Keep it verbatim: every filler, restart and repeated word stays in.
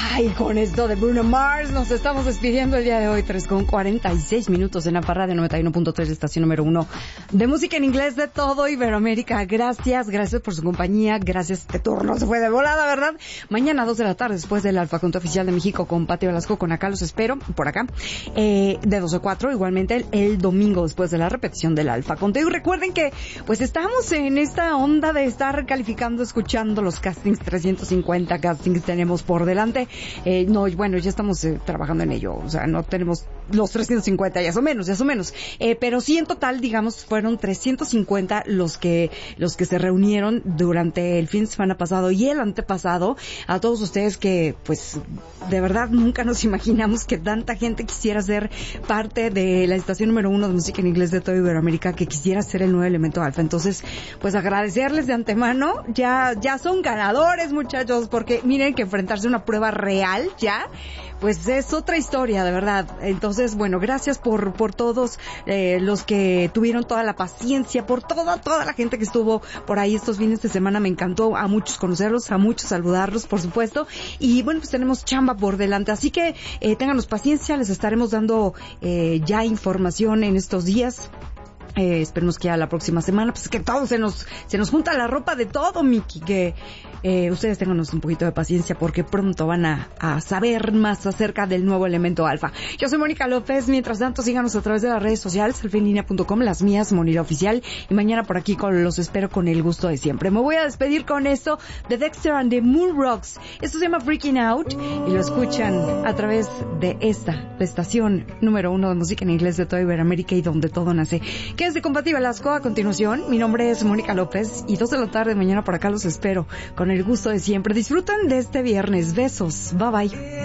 Ay, con esto de Bruno Mars nos estamos despidiendo el día de hoy, tres con cuarenta y seis minutos en la parra de noventa y uno punto tres, estación número uno de música en inglés de todo Iberoamérica. Gracias, gracias por su compañía, gracias, este turno se fue de volada, ¿verdad? Mañana a dos de la tarde, después del Alfa Conto Oficial de México con Pati Velasco, con acá los espero, por acá, eh, de dos a cuatro, igualmente el, el domingo después de la repetición del Alfa Conto. Y recuerden que, pues estamos en esta onda de estar calificando, escuchando los castings, trescientos cincuenta castings tenemos por delante. Eh, no, bueno, ya estamos eh, trabajando en ello, o sea, no tenemos los trescientos cincuenta, ya son menos, ya son menos, eh, pero sí en total, digamos, fueron trescientos cincuenta los que, los que se reunieron durante el fin de semana pasado y el antepasado. A todos ustedes que, pues, de verdad nunca nos imaginamos que tanta gente quisiera ser parte de la estación número uno de música en inglés de todo Iberoamérica, que quisiera ser el nuevo elemento alfa. Entonces, pues agradecerles de antemano, ya, ya son ganadores, muchachos, porque miren que enfrentarse a una prueba real ya, pues es otra historia, de verdad. Entonces, bueno, gracias por por todos eh, los que tuvieron toda la paciencia, por toda toda la gente que estuvo por ahí estos fines de semana. Me encantó a muchos conocerlos, a muchos saludarlos, por supuesto. Y bueno, pues tenemos chamba por delante, así que eh, ténganos paciencia, les estaremos dando eh, ya información en estos días. Eh, esperemos que ya la próxima semana, pues que todo se nos se nos junta la ropa de todo, Miki, que eh, ustedes ténganos un poquito de paciencia porque pronto van a, a saber más acerca del nuevo elemento alfa. Yo soy Mónica López, mientras tanto síganos a través de las redes sociales, alfa en línea punto com, las mías, Monira Oficial, y mañana por aquí con, los espero con el gusto de siempre. Me voy a despedir con esto de Dexter and the Moon Rocks. Esto se llama Freaking Out y lo escuchan a través de esta, la estación número uno de música en inglés de toda Iberoamérica y donde todo nace. Quédense con Pati Velasco a continuación. Mi nombre es Mónica López y dos de la tarde mañana por acá los espero con el gusto de siempre. Disfruten de este viernes. Besos. Bye bye.